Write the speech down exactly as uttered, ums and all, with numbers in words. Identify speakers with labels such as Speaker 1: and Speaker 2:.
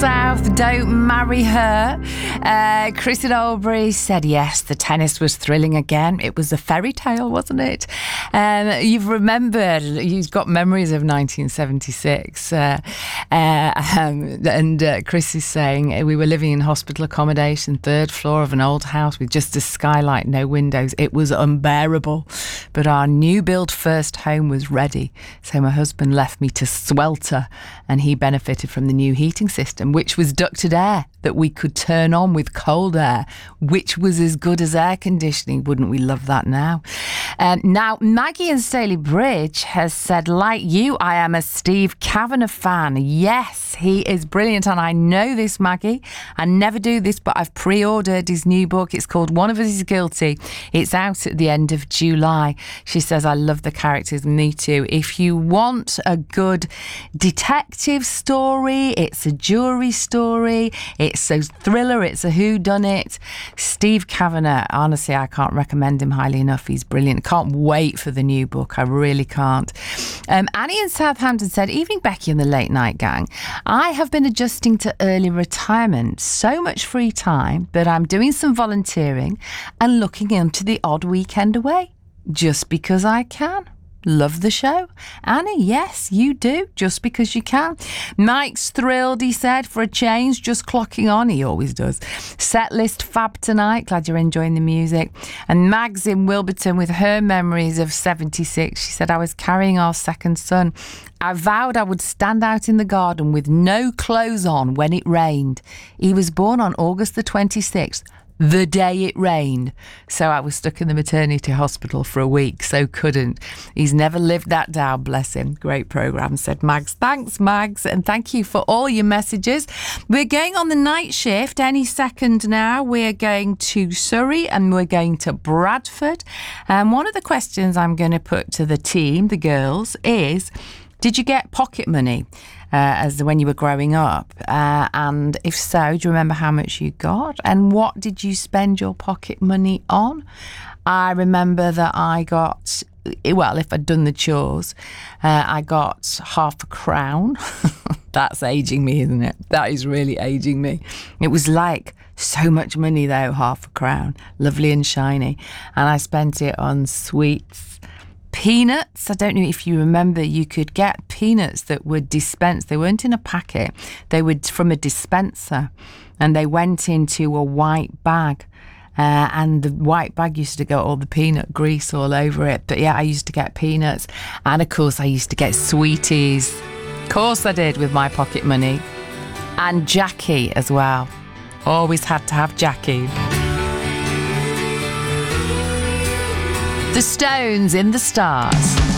Speaker 1: South, Don't Marry Her. Uh, Chris in Albury said yes, the tennis was thrilling again. It was a fairy tale, wasn't it? Um, you've remembered, you've got memories of nineteen seventy-six. Uh, uh, um, and uh, Chris is saying we were living in hospital accommodation, third floor of an old house with just a skylight, no windows. It was unbearable. But our new build first home was ready. So my husband left me to swelter, and he benefited from the new heating system, which was ducted air that we could turn on with cold air, which was as good as air conditioning. Wouldn't we love that now? Um, now, Maggie in Staley Bridge has said, like you, I am a Steve Kavanagh fan. Yes, he is brilliant. And I know this, Maggie. I never do this, but I've pre-ordered his new book. It's called One of Us is Guilty. It's out at the end of July. She says, I love the characters. Me too. If you want a good detective story, it's a jury story, it's a thriller, it's a whodunit. Steve Kavanagh, honestly, I can't recommend him highly enough. He's brilliant. Can't wait for the new book. I really can't. Um, Annie in Southampton said, evening Becky and the Late Night Gang. I have been adjusting to early retirement. So much free time, but I'm doing some volunteering and looking into the odd weekend away. Just because I can. Love the show. Annie, yes, you do, just because you can. Mike's thrilled, he said, for a change, just clocking on. He always does. Set list fab tonight. Glad you're enjoying the music. And Mags in Wilburton with her memories of seventy-six. She said, I was carrying our second son. I vowed I would stand out in the garden with no clothes on when it rained. He was born on August the twenty-sixth. The day it rained. So I was stuck in the maternity hospital for a week, so couldn't. He's never lived that down, bless him. Great programme, said Mags. Thanks, Mags, and thank you for all your messages. We're going on the night shift any second now. We're going to Surrey and we're going to Bradford. And one of the questions I'm going to put to the team, the girls, is, did you get pocket money uh, as when you were growing up? Uh, and if so, do you remember how much you got? And what did you spend your pocket money on? I remember that I got, well, if I'd done the chores, uh, I got half a crown. That's aging me, isn't it? That is really aging me. It was like so much money, though, half a crown. Lovely and shiny. And I spent it on sweets. Peanuts. I don't know if you remember, you could get peanuts that were dispensed. They weren't in a packet. They were from a dispenser, and they went into a white bag. Uh, and the white bag used to get all the peanut grease all over it. But yeah, I used to get peanuts. And of course, I used to get sweeties. Of course I did, with my pocket money. And Jackie as well. Always had to have Jackie. The Stones in the Stars.